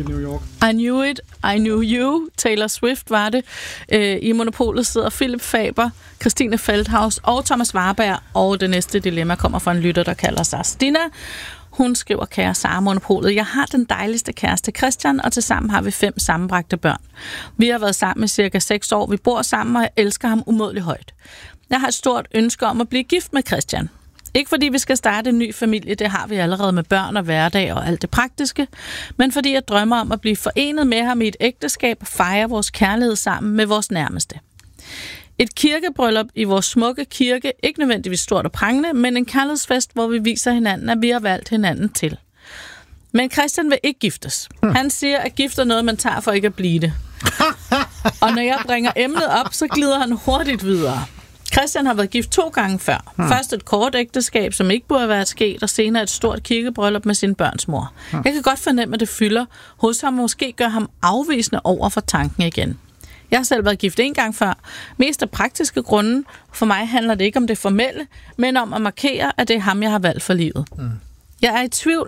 i New York. I knew it, I knew you. Taylor Swift var det. I Monopolet sidder Philip Faber, Christine Feldhaus og Thomas Warberg. Og det næste dilemma kommer fra en lytter, der kalder sig Stina. Hun skriver, kære Sara Monopolet, jeg har den dejligste kæreste Christian, og tilsammen har vi 5 sammenbragte børn. Vi har været sammen i cirka 6 år. Vi bor sammen, og jeg elsker ham umådeligt højt. Jeg har et stort ønske om at blive gift med Christian. Ikke fordi vi skal starte en ny familie, det har vi allerede med børn og hverdag og alt det praktiske, men fordi jeg drømmer om at blive forenet med ham i et ægteskab og fejre vores kærlighed sammen med vores nærmeste. Et kirkebryllup i vores smukke kirke, ikke nødvendigvis stort og prangende, men en kærlighedsfest, hvor vi viser hinanden, at vi har valgt hinanden til. Men Christian vil ikke giftes. Han siger, at gift er noget, man tager for ikke at blive det. Og når jeg bringer emnet op, så glider han hurtigt videre. Christian har været gift 2 gange før. Først et kort ægteskab, som ikke burde have været sket, og senere et stort kirkebryllup med sin børns mor. Jeg kan godt fornemme, at det fylder hos ham, og måske gør ham afvisende over for tanken igen. Jeg har selv været gift 1 gang før, mest af praktiske grunde. For mig handler det ikke om det formelle, men om at markere, at det er ham, jeg har valgt for livet. Jeg er i tvivl,